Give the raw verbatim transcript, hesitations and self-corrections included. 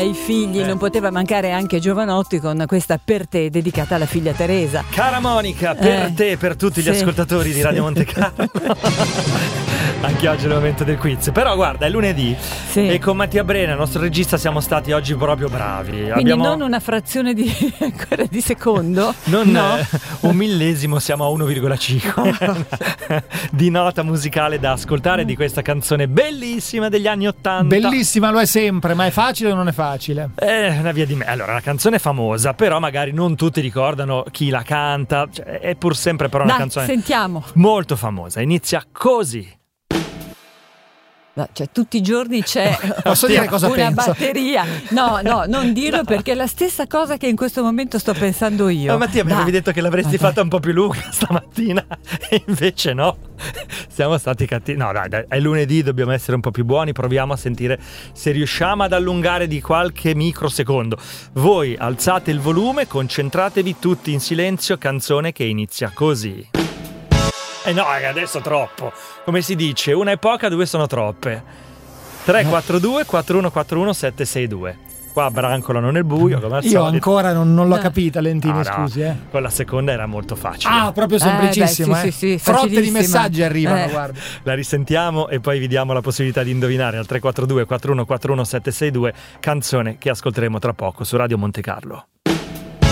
ai figli, eh. non poteva mancare anche Giovanotti con questa Per te dedicata alla figlia Teresa. Cara Monica, per Eh, te, per tutti gli sì. ascoltatori di Radio Monte Carlo. Anche oggi è il momento del quiz. Però guarda, è lunedì Sì. e con Mattia Brena, il nostro regista, siamo stati oggi proprio bravi. Quindi Abbiamo non una frazione di, ancora di secondo, non no? eh, un millesimo, siamo a uno virgola cinque di nota musicale da ascoltare di questa canzone bellissima degli anni ottanta. Bellissima, lo è sempre, ma è facile o non è facile? È una via di me. Allora, la canzone è famosa, però magari non tutti ricordano chi la canta. Cioè, è pur sempre però una Dai, canzone sentiamo. molto famosa. Inizia così. No, cioè, tutti i giorni c'è Posso dire cosa una penso? batteria. No, no, non dirlo perché è la stessa cosa che in questo momento sto pensando io. Ma Mattia, mi Dai. avevi detto che l'avresti Vabbè. fatta un po' più lunga stamattina e invece no. Siamo stati cattivi. No, dai, dai, è lunedì, dobbiamo essere un po' più buoni. Proviamo a sentire se riusciamo ad allungare di qualche microsecondo. Voi alzate il volume, concentratevi tutti in silenzio. Canzone che inizia così. Eh no, adesso troppo. Come si dice, una è poca, due sono troppe. tre quattro due quattro uno quattro uno sette sei due. Qua brancolano nel buio, come al Io solito. ancora non, non l'ho No. capita, Lentini, Ah, no. scusi. Eh. Quella seconda era molto facile. Ah, proprio Eh, semplicissimo. beh, eh. sì, sì, sì, Frotte di facilissima. messaggi arrivano, Eh. guarda. La risentiamo e poi vi diamo la possibilità di indovinare al tre quattro due quattro uno quattro uno sette sei due, canzone che ascolteremo tra poco su Radio Monte Carlo.